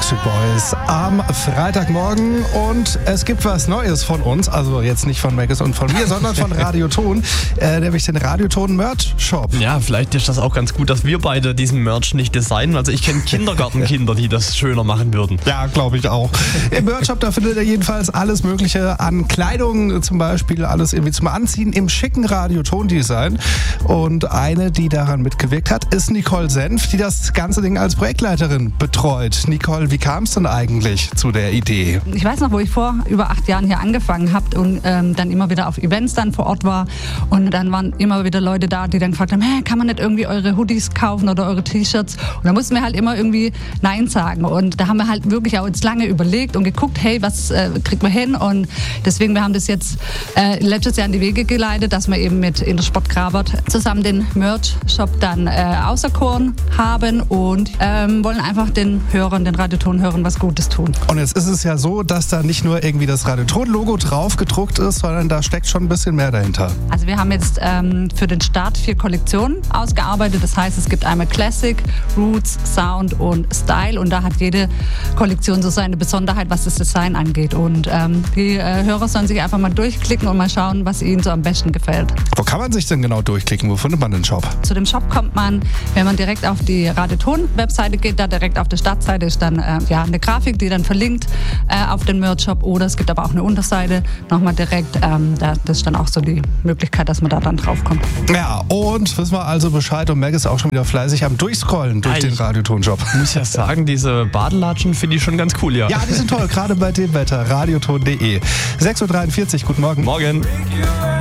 Backstreet Boys am Freitagmorgen und es gibt was Neues von uns, also jetzt nicht von Maggis und von mir, sondern von Radioton, nämlich den Radioton Merch Shop. Ja, vielleicht ist das auch ganz gut, dass wir beide diesen Merch nicht designen. Also ich kenne Kindergartenkinder, die das schöner machen würden. Ja, glaube ich auch. Im Merch Shop, da findet ihr jedenfalls alles Mögliche an Kleidung, zum Beispiel alles irgendwie zum Anziehen im schicken Radioton-Design. Und eine, die daran mitgewirkt hat, ist Nicole Senf, die das ganze Ding als Projektleiterin betreut. Nicole, wie kam es denn eigentlich zu der Idee? Ich weiß noch, wo ich vor über 8 Jahren hier angefangen habe und dann immer wieder auf Events dann vor Ort war und dann waren immer wieder Leute da, die dann gefragt haben, hey, kann man nicht irgendwie eure Hoodies kaufen oder eure T-Shirts? Und da mussten wir halt immer irgendwie Nein sagen und da haben wir halt wirklich auch uns lange überlegt und geguckt, hey, was kriegt man hin? Und deswegen, wir haben das jetzt letztes Jahr in die Wege geleitet, dass wir eben mit Intersport Grabert zusammen den Merch-Shop dann auserkoren haben und wollen einfach den Hörern, den Radioton-Hörern was Gutes tun. Und jetzt ist es ja so, dass da nicht nur irgendwie das Radioton-Logo drauf gedruckt ist, sondern da steckt schon ein bisschen mehr dahinter. Also wir haben jetzt für den Start 4 Kollektionen ausgearbeitet. Das heißt, es gibt einmal Classic, Roots, Sound und Style und da hat jede Kollektion so seine Besonderheit, was das Design angeht. Und die Hörer sollen sich einfach mal durchklicken und mal schauen, was ihnen so am besten gefällt. Wo kann man sich denn genau durchklicken? Wo findet man den Shop? Zu dem Shop kommt man, wenn man direkt auf die Radioton-Webseite geht, da direkt auf der Startseite ist dann eine Grafik, die dann verlinkt auf den Merch-Shop. Oder es gibt aber auch eine Unterseite nochmal direkt. Das ist dann auch so die Möglichkeit, dass man da dann draufkommt. Ja, und wissen wir also Bescheid und Meg ist auch schon wieder fleißig am Durchscrollen durch den Radioton-Shop. Ich muss ja sagen, diese Badelatschen finde ich schon ganz cool, ja. Ja, die sind toll, gerade bei dem Wetter. Radioton.de. 6.43 Uhr, guten Morgen. Morgen.